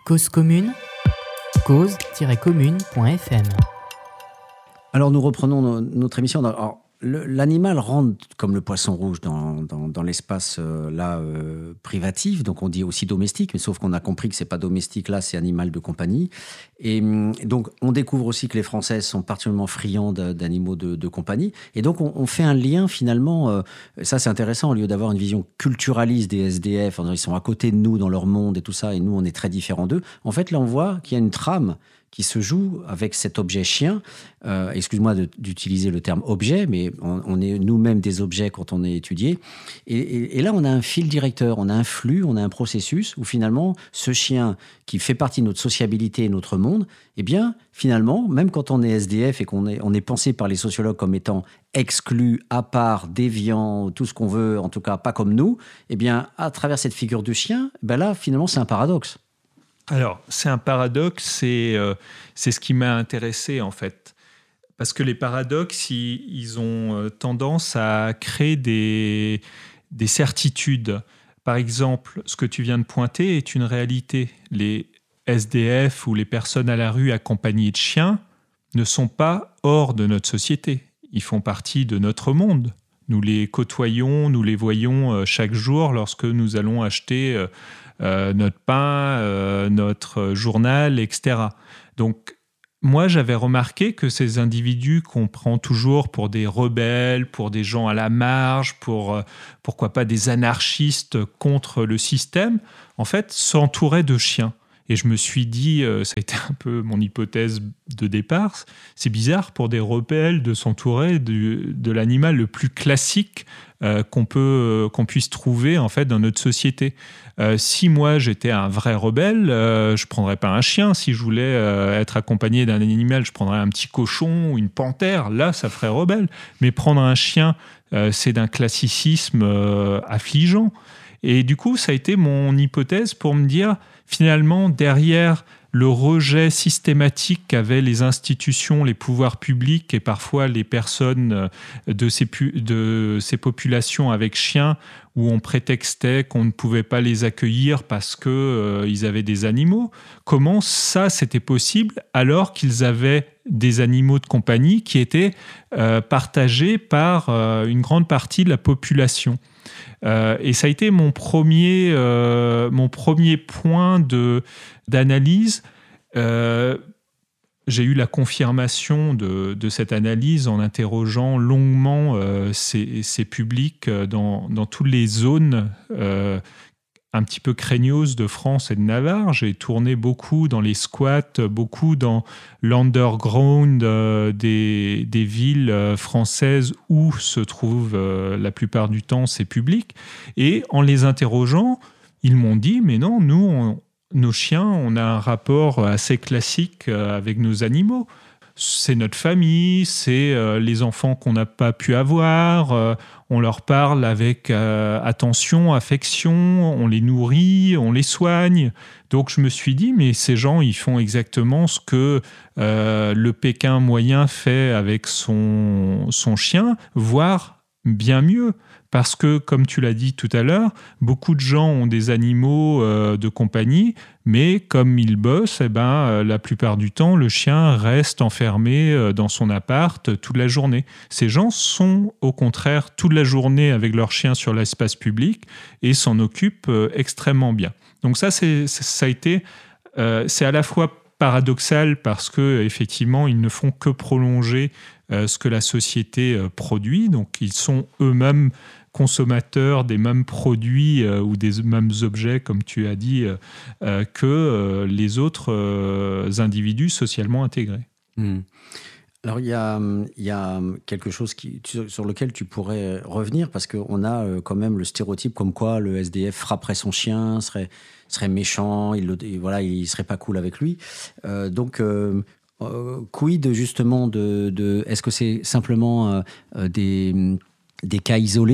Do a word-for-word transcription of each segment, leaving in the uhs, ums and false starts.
Cause commune, cause tiret commune point f m. Alors nous reprenons no- notre émission. Alors, le, l'animal rentre comme le poisson rouge dans, dans, dans l'espace euh, là euh, privatif, donc on dit aussi domestique, mais sauf qu'on a compris que c'est pas domestique là, c'est animal de compagnie. Et hum, donc on découvre aussi que les Françaises sont particulièrement friands de- d'animaux de, de compagnie. Et donc on, on fait un lien finalement. Euh, ça c'est intéressant au lieu d'avoir une vision culturaliste des S D F, en disant, ils sont à côté de nous dans leur monde et tout ça, et nous on est très différents d'eux. En fait là on voit qu'il y a une trame qui se joue avec cet objet chien. Euh, excuse-moi de, d'utiliser le terme objet, mais on, on est nous-mêmes des objets quand on est étudié. Et, et, et là, on a un fil directeur, on a un flux, on a un processus où finalement, ce chien qui fait partie de notre sociabilité et notre monde, eh bien, finalement, même quand on est S D F et qu'on est, on est pensé par les sociologues comme étant exclu, à part, déviant, tout ce qu'on veut, en tout cas pas comme nous, eh bien, à travers cette figure du chien, ben là, finalement, c'est un paradoxe. Alors, c'est un paradoxe, c'est, euh, c'est ce qui m'a intéressé en fait. Parce que les paradoxes, ils, ils ont euh, tendance à créer des, des certitudes. Par exemple, ce que tu viens de pointer est une réalité. Les S D F ou les personnes à la rue accompagnées de chiens ne sont pas hors de notre société. Ils font partie de notre monde. Nous les côtoyons, nous les voyons euh, chaque jour lorsque nous allons acheter euh, euh, notre pain, euh, notre journal, et cetera. Donc, moi, j'avais remarqué que ces individus qu'on prend toujours pour des rebelles, pour des gens à la marge, pour, euh, pourquoi pas des anarchistes contre le système, en fait, s'entouraient de chiens. Et je me suis dit, euh, ça a été un peu mon hypothèse de départ, c'est bizarre pour des rebelles de s'entourer du, de l'animal le plus classique euh, qu'on, peut, euh, qu'on puisse trouver en fait, dans notre société. Euh, si moi j'étais un vrai rebelle, euh, je ne prendrais pas un chien. Si je voulais euh, être accompagné d'un animal, je prendrais un petit cochon ou une panthère. Là, ça ferait rebelle. Mais prendre un chien, euh, c'est d'un classicisme euh, affligeant. Et du coup, ça a été mon hypothèse pour me dire, finalement, derrière le rejet systématique qu'avaient les institutions, les pouvoirs publics et parfois les personnes de ces, pu- de ces populations avec chiens, où on prétextait qu'on ne pouvait pas les accueillir parce qu'ils euh, avaient des animaux, comment ça, c'était possible alors qu'ils avaient des animaux de compagnie qui étaient euh, partagés par euh, une grande partie de la population. Euh, et ça a été mon premier, euh, mon premier point de, d'analyse. Euh, j'ai eu la confirmation de, de cette analyse en interrogeant longuement euh, ces, ces publics dans, dans toutes les zones euh, un petit peu craignos de France et de Navarre. J'ai tourné beaucoup dans les squats, beaucoup dans l'underground euh, des, des villes euh, françaises où se trouvent euh, la plupart du temps ces publics. Et en les interrogeant, ils m'ont dit « Mais non, nous, on, nos chiens, on a un rapport assez classique euh, avec nos animaux. C'est notre famille, c'est euh, les enfants qu'on n'a pas pu avoir, euh, on leur parle avec euh, attention, affection, on les nourrit, on les soigne. » Donc je me suis dit, mais ces gens, ils font exactement ce que euh, le Pékin moyen fait avec son, son chien, voire bien mieux. Parce que, comme tu l'as dit tout à l'heure, beaucoup de gens ont des animaux euh, de compagnie, mais comme ils bossent, eh ben, euh, la plupart du temps, le chien reste enfermé euh, dans son appart euh, toute la journée. Ces gens sont, au contraire, toute la journée avec leur chien sur l'espace public et s'en occupent euh, extrêmement bien. Donc ça, c'est, ça a été, euh, c'est à la fois paradoxal parce que effectivement, ils ne font que prolonger euh, ce que la société euh, produit. Donc, ils sont eux-mêmes consommateurs des mêmes produits euh, ou des mêmes objets, comme tu as dit, euh, euh, que euh, les autres euh, individus socialement intégrés. Mmh. Alors, il y a, il y a quelque chose qui, sur lequel tu pourrais revenir, parce qu'on a quand même le stéréotype comme quoi le S D F frapperait son chien, serait, serait méchant, il ne voilà, il serait pas cool avec lui. Euh, donc, euh, euh, quid justement de, de... Est-ce que c'est simplement euh, des... des cas isolés,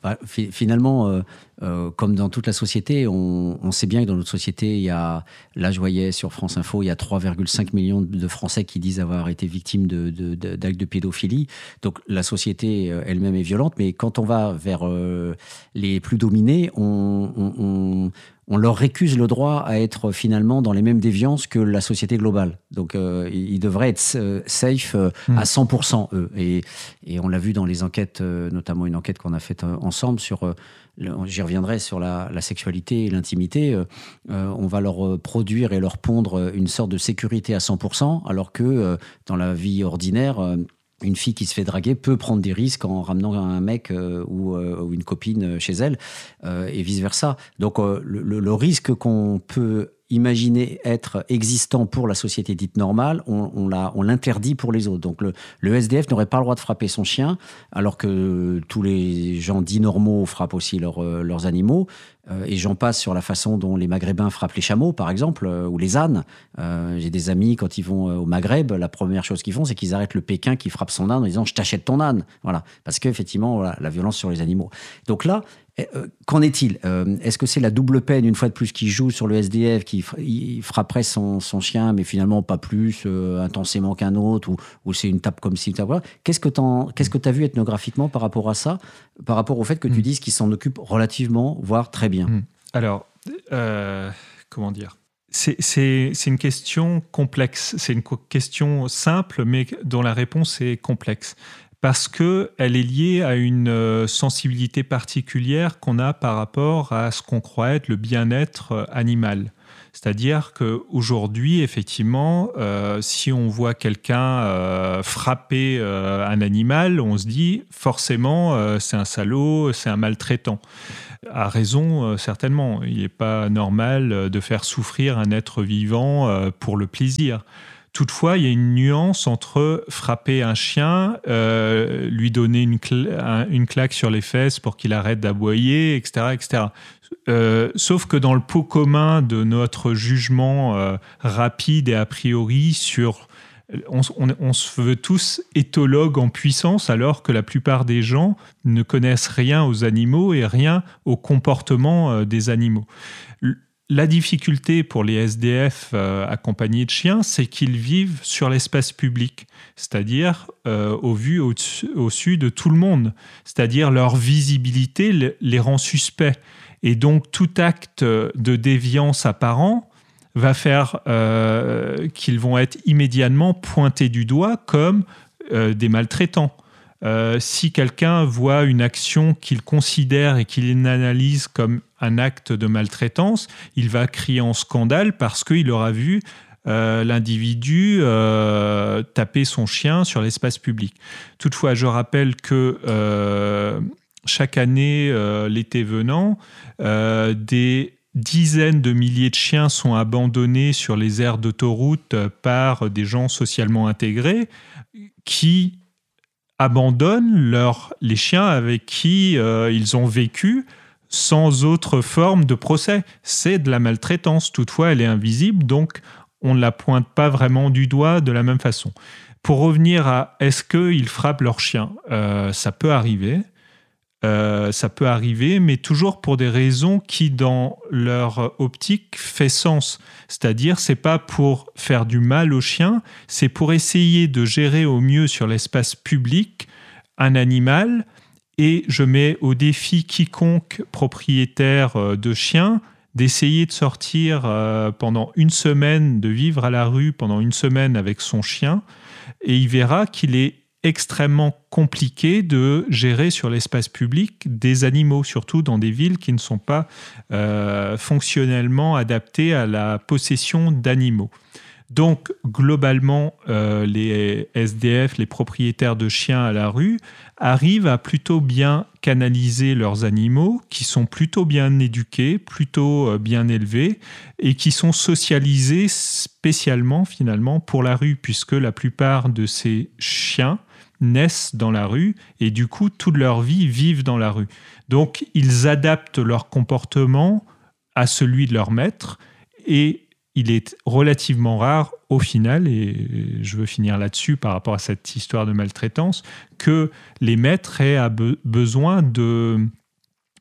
Bah, fi- finalement, euh, euh, comme dans toute la société, on, on sait bien que dans notre société, il y a, là je voyais sur France Info, il y a trois virgule cinq millions de Français qui disent avoir été victimes de, de, de- d'actes de pédophilie. Donc la société euh, elle-même est violente, mais quand on va vers euh, les plus dominés, on, on, on- on leur récuse le droit à être finalement dans les mêmes déviances que la société globale. Donc euh, ils devraient être euh, safe euh, Mm. à cent pour cent eux. Et, et on l'a vu dans les enquêtes, euh, notamment une enquête qu'on a faite euh, ensemble sur, euh, le- j'y reviendrai, sur la, la sexualité et l'intimité. Euh, euh, on va leur euh, produire et leur pondre euh, une sorte de sécurité à cent pour cent, alors que euh, dans la vie ordinaire, euh, une fille qui se fait draguer peut prendre des risques en ramenant un mec euh, ou, euh, ou une copine chez elle, euh, et vice-versa. Donc euh, le, le- le risque qu'on peut imaginer être existant pour la société dite normale, on, on, l'a- on l'interdit pour les autres. Donc le, le S D F n'aurait pas le droit de frapper son chien, alors que tous les gens dits normaux frappent aussi leurs, euh, leurs animaux. Euh, et j'en passe sur la façon dont les Maghrébins frappent les chameaux, par exemple, euh, ou les ânes. Euh, j'ai des amis, quand ils vont euh, au Maghreb, la première chose qu'ils font, c'est qu'ils arrêtent le Pékin qui frappe son âne en disant « je t'achète ton âne ». Voilà, parce qu'effectivement, voilà, la violence sur les animaux. Donc là, euh, qu'en est-il ? Euh, Est-ce que c'est la double peine, une fois de plus, qui joue sur le S D F, qui f- il frapperait son, son chien, mais finalement pas plus euh, intensément qu'un autre, ou, ou c'est une tape comme ci, une tape voilà. Qu'est-ce que t'en- qu'est-ce que tu as vu ethnographiquement par rapport à ça, par rapport au fait que tu Mm. dises qu'il s'en occupe relativement, voire très bien ? Mm. Alors, euh, comment dire ? C'est, c'est, c'est une question complexe. C'est une co- question simple, mais dont la réponse est complexe. Parce qu'elle est liée à une euh, sensibilité particulière qu'on a par rapport à ce qu'on croit être le bien-être euh, animal. C'est-à-dire qu'aujourd'hui, effectivement, euh, si on voit quelqu'un euh, frapper euh, un animal, on se dit forcément euh, c'est un salaud, c'est un maltraitant. À raison, euh, certainement. Il n'est pas normal euh, de faire souffrir un être vivant euh, pour le plaisir. Toutefois, il y a une nuance entre frapper un chien, euh, lui donner une, cl- un- une claque sur les fesses pour qu'il arrête d'aboyer, et cetera, et cetera. Euh, sauf que dans le pot commun de notre jugement euh, rapide et a priori sur... On, on, on se veut tous éthologues en puissance, alors que la plupart des gens ne connaissent rien aux animaux et rien au comportement euh, des animaux. La difficulté pour les S D F euh, accompagnés de chiens, c'est qu'ils vivent sur l'espace public, c'est-à-dire euh, au vu au-dessus, au-dessus de tout le monde. C'est-à-dire leur visibilité le- les rend suspects. Et donc tout acte de déviance apparent va faire euh, qu'ils vont être immédiatement pointés du doigt comme euh, des maltraitants. Euh, si quelqu'un voit une action qu'il considère et qu'il analyse comme un acte de maltraitance, il va crier en scandale parce qu'il aura vu euh, l'individu euh, taper son chien sur l'espace public. Toutefois, je rappelle que euh, chaque année, euh, l'été venant, euh, des dizaines de milliers de chiens sont abandonnés sur les aires d'autoroute par des gens socialement intégrés qui abandonnent leur, les chiens avec qui euh, ils ont vécu sans autre forme de procès. C'est de la maltraitance. Toutefois, elle est invisible, donc on ne la pointe pas vraiment du doigt de la même façon. Pour revenir à est-ce qu'ils frappent leurs chiens, euh, ça peut arriver. Euh, ça peut arriver, mais toujours pour des raisons qui, dans leur optique, fait sens. C'est-à-dire, c'est pas pour faire du mal aux chiens, c'est pour essayer de gérer au mieux sur l'espace public un animal. Et je mets au défi quiconque propriétaire de chien d'essayer de sortir euh, pendant une semaine, de vivre à la rue pendant une semaine avec son chien, et il verra qu'il est extrêmement compliqué de gérer sur l'espace public des animaux, surtout dans des villes qui ne sont pas euh, fonctionnellement adaptées à la possession d'animaux. Donc, globalement, euh, les S D F, les propriétaires de chiens à la rue, arrivent à plutôt bien canaliser leurs animaux, qui sont plutôt bien éduqués, plutôt euh, bien élevés, et qui sont socialisés spécialement, finalement, pour la rue, puisque la plupart de ces chiens naissent dans la rue et du coup, toute leur vie vivent dans la rue. Donc, ils adaptent leur comportement à celui de leur maître et il est relativement rare au final, et je veux finir là-dessus par rapport à cette histoire de maltraitance, que les maîtres aient be- besoin de,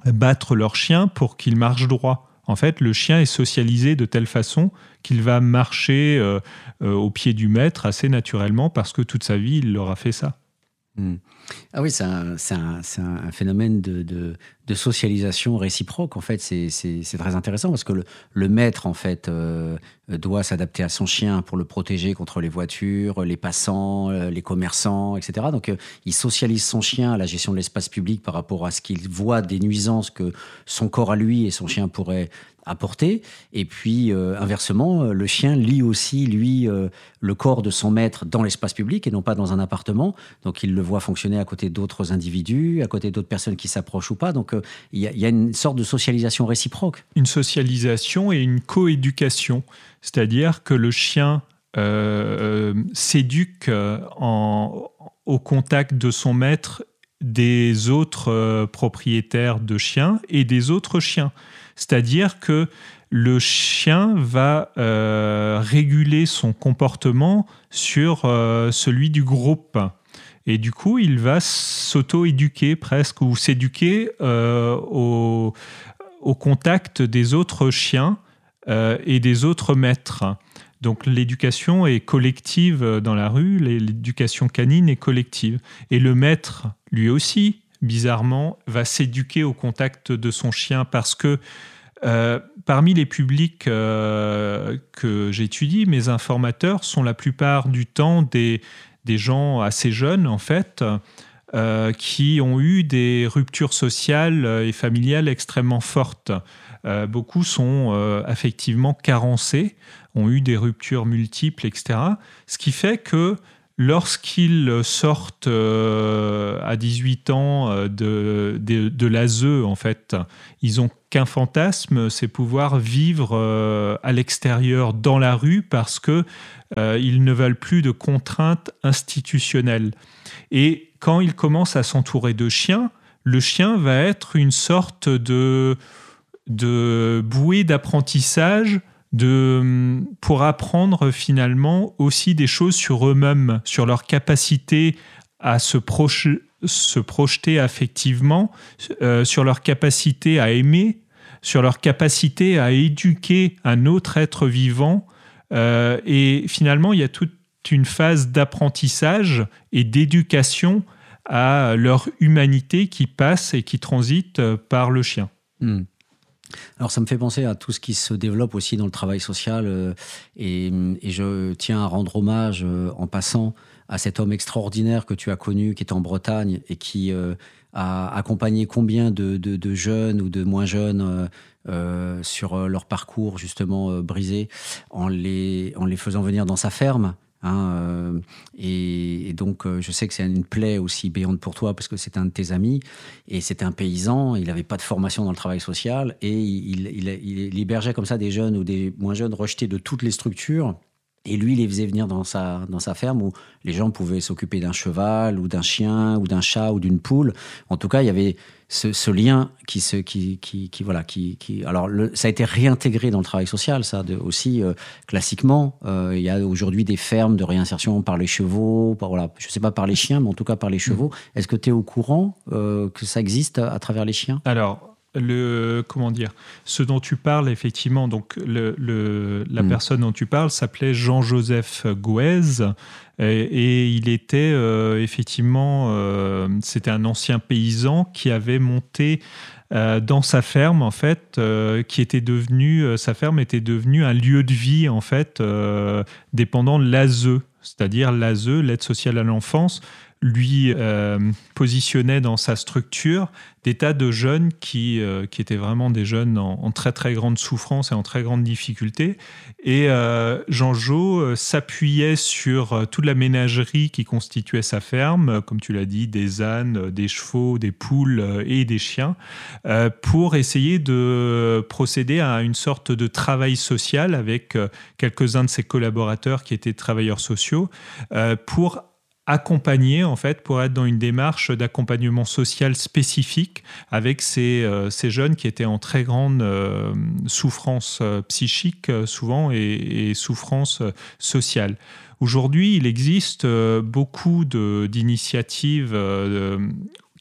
battre leur chien pour qu'il marche droit. En fait, le chien est socialisé de telle façon qu'il va marcher euh, euh, au pied du maître assez naturellement parce que toute sa vie, il leur a fait ça. Mmh. Ah oui, c'est un, c'est un, c'est un phénomène de, de, de socialisation réciproque. En fait, c'est, c'est, c'est très intéressant parce que le, le maître, en fait, euh, doit s'adapter à son chien pour le protéger contre les voitures, les passants, euh, les commerçants, et cetera. Donc, euh, il socialise son chien à la gestion de l'espace public par rapport à ce qu'il voit des nuisances que son corps à lui et son chien pourraient apporter. Et puis, euh, inversement, le chien lie aussi, lui, euh, le corps de son maître dans l'espace public et non pas dans un appartement. Donc, il le voit fonctionner à côté d'autres individus, à côté d'autres personnes qui s'approchent ou pas. Donc, euh, il y, y a une sorte de socialisation réciproque. Une socialisation et une coéducation. C'est-à-dire que le chien euh, s'éduque en, au contact de son maître des autres euh, propriétaires de chiens et des autres chiens. C'est-à-dire que le chien va euh, réguler son comportement sur euh, celui du groupe. Et du coup, il va s'auto-éduquer presque ou s'éduquer euh, au, au contact des autres chiens euh, et des autres maîtres. Donc l'éducation est collective dans la rue, l'éducation canine est collective. Et le maître, lui aussi, bizarrement, va s'éduquer au contact de son chien parce que euh, parmi les publics euh, que j'étudie, mes informateurs sont la plupart du temps des, des gens assez jeunes, en fait, euh, qui ont eu des ruptures sociales et familiales extrêmement fortes. Euh, beaucoup sont euh, affectivement carencés, ont eu des ruptures multiples, et cetera. Ce qui fait que lorsqu'ils sortent euh, à dix-huit ans euh, de, de, de l'A S E, en fait, ils n'ont qu'un fantasme, c'est pouvoir vivre euh, à l'extérieur, dans la rue, parce qu'ils euh, ne veulent plus de contraintes institutionnelles. Et quand ils commencent à s'entourer de chiens, le chien va être une sorte de, de bouée d'apprentissage De, pour apprendre finalement aussi des choses sur eux-mêmes, sur leur capacité à se, proche, se projeter affectivement, euh, sur leur capacité à aimer, sur leur capacité à éduquer un autre être vivant. Euh, et finalement, il y a toute une phase d'apprentissage et d'éducation à leur humanité qui passe et qui transite par le chien. Mmh. Alors ça me fait penser à tout ce qui se développe aussi dans le travail social euh, et, et je tiens à rendre hommage euh, en passant à cet homme extraordinaire que tu as connu, qui est en Bretagne et qui euh, a accompagné combien de, de, de jeunes ou de moins jeunes euh, euh, sur leur parcours justement euh, brisé en les, en les faisant venir dans sa ferme. Hein, euh, et, et donc, euh, je sais que c'est une plaie aussi béante pour toi parce que c'est un de tes amis et c'était un paysan. Il n'avait pas de formation dans le travail social et il, il, il, il hébergeait comme ça des jeunes ou des moins jeunes rejetés de toutes les structures. Et lui, il les faisait venir dans sa, dans sa ferme où les gens pouvaient s'occuper d'un cheval ou d'un chien ou d'un chat ou d'une poule. En tout cas, il y avait ce, ce lien qui se, qui, qui, qui voilà, qui, qui. Alors, le, ça a été réintégré dans le travail social, ça de, aussi euh, classiquement. Euh, il y a aujourd'hui des fermes de réinsertion par les chevaux, par voilà, je sais pas par les chiens, mais en tout cas par les chevaux. Mmh. Est-ce que tu es au courant euh, que ça existe à, à travers les chiens ? Alors. Le, comment dire, ce dont tu parles, effectivement, donc le, le, la mmh. personne dont tu parles s'appelait Jean-Joseph Gouez et, et il était euh, effectivement, euh, c'était un ancien paysan qui avait monté euh, dans sa ferme, en fait, euh, qui était devenu, euh, sa ferme était devenue un lieu de vie, en fait, euh, dépendant de l'A S E, c'est-à-dire l'A S E, l'aide sociale à l'enfance, lui euh, positionnait dans sa structure des tas de jeunes qui, euh, qui étaient vraiment des jeunes en, en très très grande souffrance et en très grande difficulté. Et euh, Jean-Jo euh, s'appuyait sur euh, toute la ménagerie qui constituait sa ferme, euh, comme tu l'as dit, des ânes, euh, des chevaux, des poules euh, et des chiens, euh, pour essayer de procéder à une sorte de travail social avec euh, quelques-uns de ses collaborateurs qui étaient travailleurs sociaux, euh, pour accompagner, en fait, pour être dans une démarche d'accompagnement social spécifique avec ces, euh, ces jeunes qui étaient en très grande euh, souffrance euh, psychique euh, souvent et, et souffrance euh, sociale. Aujourd'hui, il existe euh, beaucoup de, d'initiatives euh,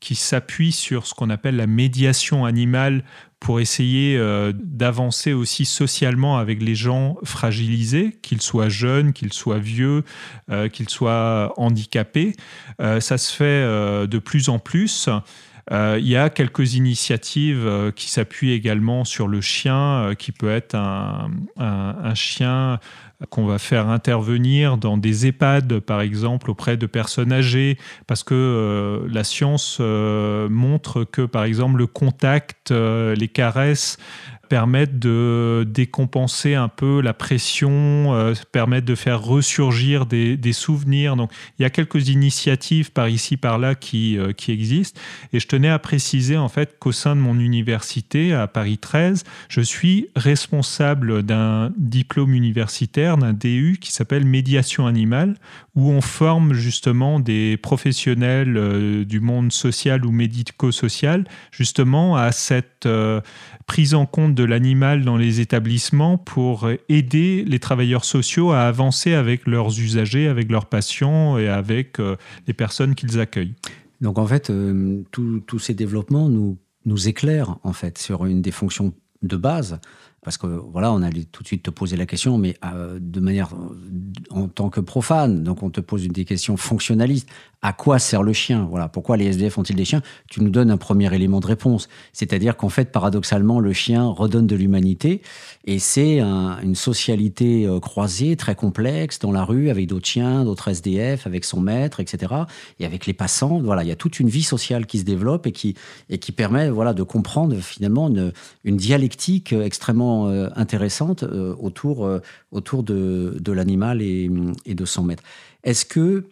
qui s'appuie sur ce qu'on appelle la médiation animale pour essayer euh, d'avancer aussi socialement avec les gens fragilisés, qu'ils soient jeunes, qu'ils soient vieux, euh, qu'ils soient handicapés. Euh, ça se fait euh, de plus en plus. Euh, il y a quelques initiatives euh, qui s'appuient également sur le chien, euh, qui peut être un, un, un chien qu'on va faire intervenir dans des EHPAD, par exemple, auprès de personnes âgées, parce que euh, la science euh, montre que, par exemple, le contact, euh, les caresses permettent de décompenser un peu la pression, euh, permettent de faire ressurgir des, des souvenirs. Donc, il y a quelques initiatives par ici, par là qui, euh, qui existent. Et je tenais à préciser en fait qu'au sein de mon université, à Paris treize, je suis responsable d'un diplôme universitaire, d'un D U qui s'appelle Médiation animale, où on forme justement des professionnels euh, du monde social ou médico-social, justement à cette euh, prise en compte de l'animal dans les établissements pour aider les travailleurs sociaux à avancer avec leurs usagers, avec leurs patients et avec euh, les personnes qu'ils accueillent. Donc en fait, euh, tous ces développements nous, nous éclairent en fait sur une des fonctions de base. Parce que voilà, on allait tout de suite te poser la question, mais euh, de manière en tant que profane. Donc on te pose une des questions fonctionnalistes. À quoi sert le chien ? Voilà, pourquoi les S D F ont-ils des chiens ? Tu nous donnes un premier élément de réponse. C'est-à-dire qu'en fait, paradoxalement, le chien redonne de l'humanité. Et c'est un, une socialité euh, croisée, très complexe, dans la rue, avec d'autres chiens, d'autres S D F, avec son maître, et cetera. Et avec les passants. Voilà, il y a toute une vie sociale qui se développe et qui, et qui permet voilà, de comprendre finalement une, une dialectique extrêmement intéressante euh, autour, euh, autour de, de l'animal et, et de son maître. Est-ce que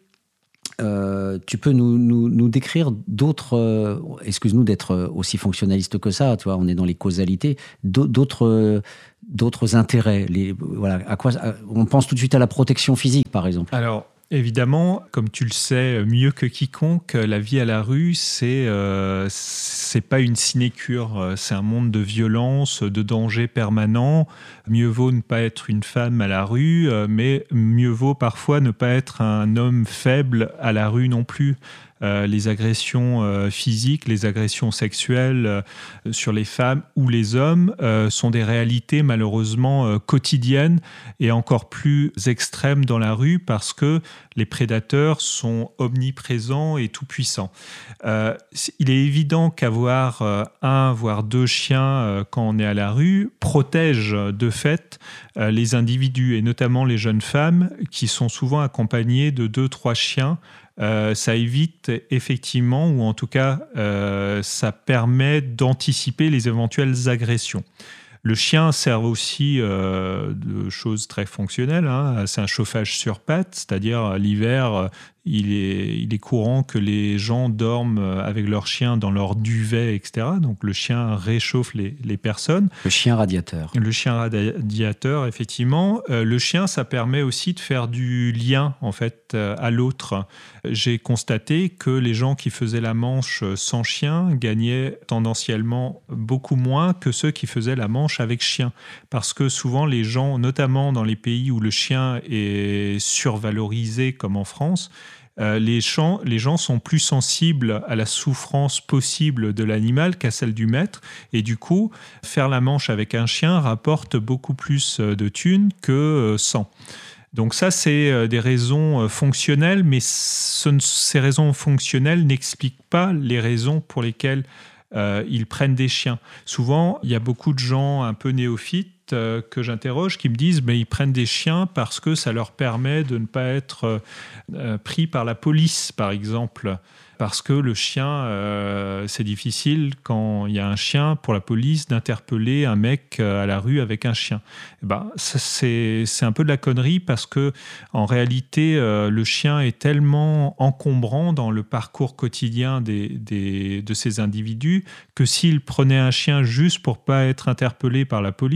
euh, tu peux nous, nous, nous décrire d'autres, euh, excuse-nous d'être aussi fonctionnaliste que ça, tu vois, on est dans les causalités, d'autres, d'autres intérêts, les, voilà, à quoi, à, on pense tout de suite à la protection physique, par exemple. Alors, évidemment, comme tu le sais mieux que quiconque, la vie à la rue, c'est euh, c'est pas une sinécure. C'est un monde de violence, de danger permanent. Mieux vaut ne pas être une femme à la rue, mais mieux vaut parfois ne pas être un homme faible à la rue non plus. Euh, les agressions euh, physiques, les agressions sexuelles euh, sur les femmes ou les hommes euh, sont des réalités malheureusement euh, quotidiennes et encore plus extrêmes dans la rue parce que les prédateurs sont omniprésents et tout-puissants. Euh, il est évident qu'avoir euh, un, voire deux chiens euh, quand on est à la rue protège de fait euh, les individus et notamment les jeunes femmes qui sont souvent accompagnées de deux, trois chiens. Euh, ça évite effectivement, ou en tout cas, euh, ça permet d'anticiper les éventuelles agressions. Le chien sert aussi euh, de choses très fonctionnelles. Hein. C'est un chauffage sur pattes, c'est-à-dire l'hiver, il est, il est courant que les gens dorment avec leur chien dans leur duvet, et cetera. Donc le chien réchauffe les, les personnes. Le chien radiateur. Le chien radiateur, effectivement. Euh, le chien, ça permet aussi de faire du lien en fait euh, à l'autre. J'ai constaté que les gens qui faisaient la manche sans chien gagnaient tendanciellement beaucoup moins que ceux qui faisaient la manche avec chien. Parce que souvent les gens, notamment dans les pays où le chien est survalorisé comme en France, Euh, les, champs, les gens sont plus sensibles à la souffrance possible de l'animal qu'à celle du maître. Et du coup, faire la manche avec un chien rapporte beaucoup plus de thunes que sans. Donc ça, c'est des raisons fonctionnelles, mais ce, ces raisons fonctionnelles n'expliquent pas les raisons pour lesquelles euh, ils prennent des chiens. Souvent, il y a beaucoup de gens un peu néophytes que j'interroge qui me disent ben, ils prennent des chiens parce que ça leur permet de ne pas être euh, pris par la police, par exemple. Parce que le chien, euh, c'est difficile quand il y a un chien pour la police d'interpeller un mec à la rue avec un chien. Et ben, ça, c'est, c'est un peu de la connerie parce que en réalité, euh, le chien est tellement encombrant dans le parcours quotidien des, des, de ces individus que s'ils prenaient un chien juste pour pas être interpellés par la police, ce serait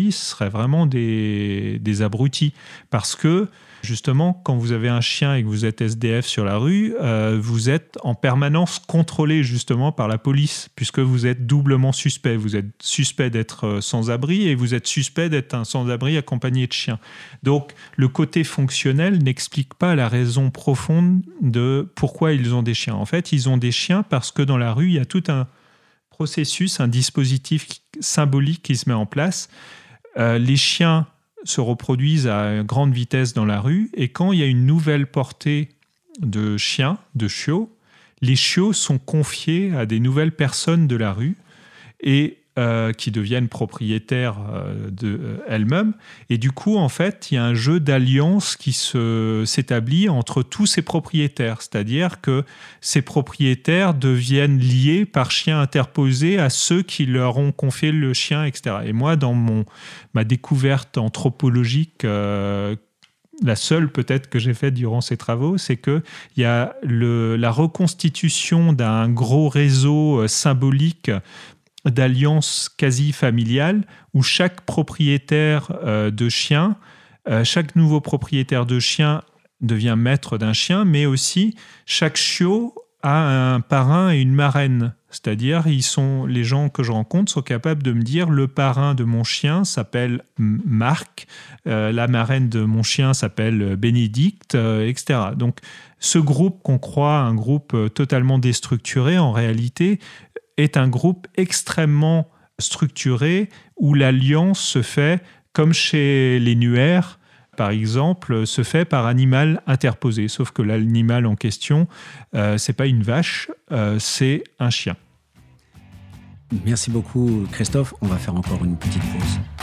seraient vraiment des, des abrutis. Parce que, justement, quand vous avez un chien et que vous êtes S D F sur la rue, euh, vous êtes en permanence contrôlé, justement, par la police, puisque vous êtes doublement suspect. Vous êtes suspect d'être sans-abri et vous êtes suspect d'être un sans-abri accompagné de chien. Donc, le côté fonctionnel n'explique pas la raison profonde de pourquoi ils ont des chiens. En fait, ils ont des chiens parce que dans la rue, il y a tout un processus, un dispositif symbolique qui se met en place. Euh, les chiens se reproduisent à grande vitesse dans la rue et quand il y a une nouvelle portée de chiens, de chiots, les chiots sont confiés à des nouvelles personnes de la rue et euh, qui deviennent propriétaires euh, d'elles-mêmes. Et du coup, en fait, il y a un jeu d'alliance qui se, s'établit entre tous ces propriétaires. C'est-à-dire que ces propriétaires deviennent liés par chien interposé à ceux qui leur ont confié le chien, et cetera. Et moi, dans mon, ma découverte anthropologique, euh, la seule peut-être que j'ai faite durant ces travaux, c'est qu'il y a le, la reconstitution d'un gros réseau euh, symbolique d'alliance quasi familiale où chaque propriétaire euh, de chien, euh, chaque nouveau propriétaire de chien devient maître d'un chien, mais aussi chaque chiot a un parrain et une marraine. C'est-à-dire, ils sont, les gens que je rencontre sont capables de me dire le parrain de mon chien s'appelle Marc, euh, la marraine de mon chien s'appelle Bénédicte, euh, et cetera. Donc, ce groupe qu'on croit un groupe totalement déstructuré, en réalité, est un groupe extrêmement structuré où l'alliance se fait, comme chez les nuaires, par exemple, se fait par animal interposé. Sauf que l'animal en question, euh, c'est pas une vache, euh, c'est un chien. Merci beaucoup, Christophe. On va faire encore une petite pause.